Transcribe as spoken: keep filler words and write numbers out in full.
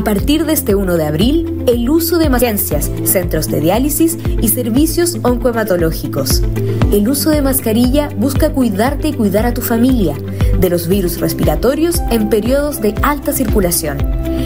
A partir de este primero de abril, el uso de emergencias, centros de diálisis y servicios oncohematológicos. El uso de mascarilla busca cuidarte y cuidar a tu familia de los virus respiratorios en periodos de alta circulación.